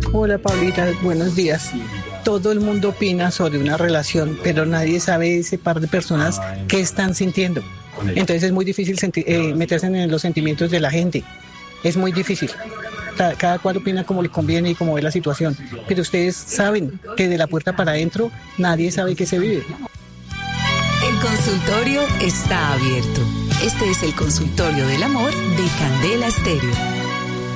Hola Paulita, buenos días. Todo el mundo opina sobre una relación, pero nadie sabe ese par de personas qué están sintiendo. Entonces es muy difícil meterse en los sentimientos de la gente. Es muy difícil. Cada cual opina como le conviene y como ve la situación. Pero ustedes saben que de la puerta para adentro nadie sabe qué se vive. El consultorio está abierto. Este es el consultorio del amor de Candela Estéreo.